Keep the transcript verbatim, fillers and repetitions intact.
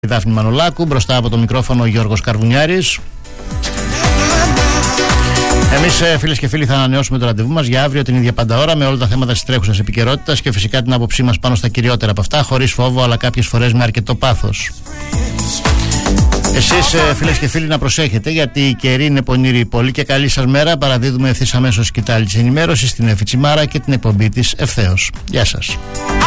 η Δάφνη Μανολάκου, μπροστά από το μικρόφωνο ο Γιώργος Καρβουνιάρης. Εμείς, φίλες και φίλοι, θα ανανεώσουμε το ραντεβού μας για αύριο την ίδια πάντα ώρα με όλα τα θέματα της τρέχουσας επικαιρότητας και φυσικά την άποψή μας πάνω στα κυριότερα από αυτά, χωρίς φόβο αλλά κάποιες φορές με αρκετό πάθος. Εσείς, φίλες και φίλοι, να προσέχετε, γιατί η καιρή είναι πονηρή. Πολύ και καλή σας μέρα. Παραδίδουμε ευθύς αμέσως σκητάλη της ενημέρωσης στην Εφη Τσιμάρα και την εκπομπή της ευθέως. Γεια σας.